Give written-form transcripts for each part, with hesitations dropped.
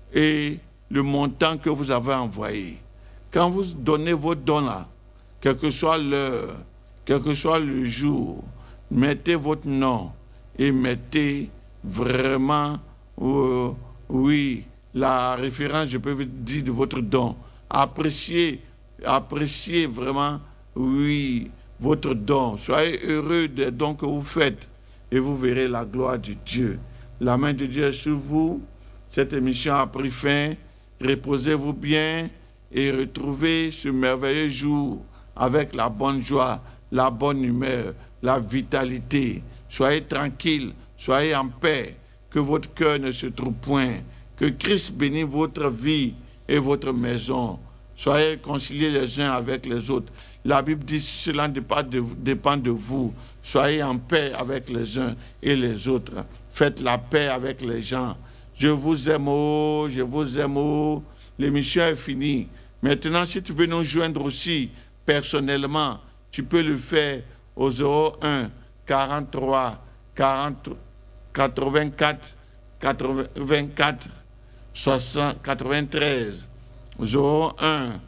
et le montant que vous avez envoyé. Quand vous donnez vos dons là, quel que soit l'heure, quel que soit le jour, mettez votre nom et mettez vraiment, oui, la référence, je peux vous dire, de votre don. Appréciez vraiment, oui, votre don. Soyez heureux des dons que vous faites et vous verrez la gloire de Dieu. La main de Dieu est sur vous. Cette émission a pris fin. Reposez-vous bien et retrouvez ce merveilleux jour avec la bonne joie, la bonne humeur, la vitalité. Soyez tranquille, soyez en paix, que votre cœur ne se trouve point, que Christ bénisse votre vie et votre maison. Soyez réconciliés les uns avec les autres. La Bible dit que cela dépend de vous. Soyez en paix avec les uns et les autres. Faites la paix avec les gens. Je vous aime, oh, je vous aime, oh. L'émission est finie. Maintenant, si tu veux nous joindre aussi personnellement, tu peux le faire au 01 43 40 84 84 60 93 01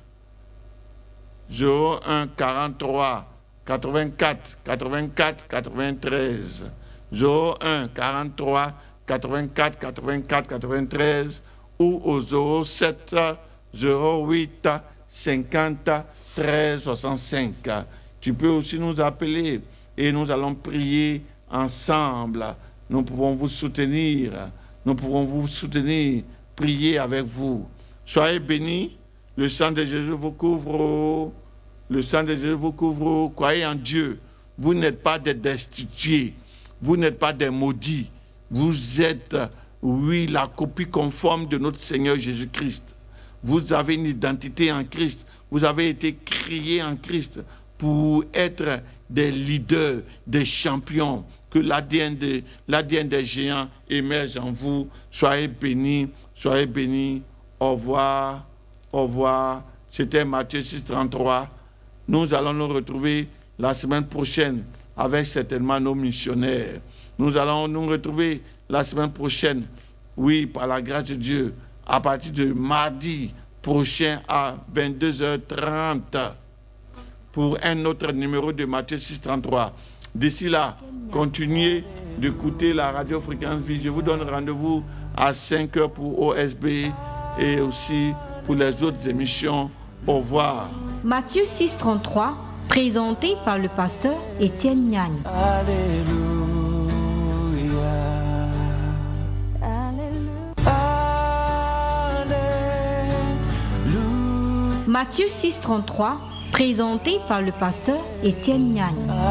43 84 84 93 01 43 84 84 93 ou au 07 08 50 13 65. Tu peux aussi nous appeler et nous allons prier ensemble. Nous pouvons vous soutenir. Nous pouvons vous soutenir, prier avec vous. Soyez bénis. Le sang de Jésus vous couvre. Le sang de Jésus vous couvre. Croyez en Dieu. Vous n'êtes pas des destitués. Vous n'êtes pas des maudits. Vous êtes, oui, la copie conforme de notre Seigneur Jésus-Christ. Vous avez une identité en Christ. Vous avez été créés en Christ pour être des leaders, des champions. Que l'ADN des géants émerge en vous. Soyez bénis, soyez bénis. Au revoir, au revoir. C'était Matthieu 6,33. Nous allons nous retrouver la semaine prochaine avec certainement nos missionnaires. Nous allons nous retrouver la semaine prochaine, oui, par la grâce de Dieu, à partir de mardi prochain à 22h30 pour un autre numéro de Matthieu 6,33. D'ici là, continuez d'écouter la radio Fréquence Vie. Je vous donne rendez-vous à 5h pour OSB et aussi pour les autres émissions. Au revoir. Matthieu 6,33, présenté par le pasteur Étienne Niani. Matthieu 6,33, présenté par le pasteur Étienne Niani.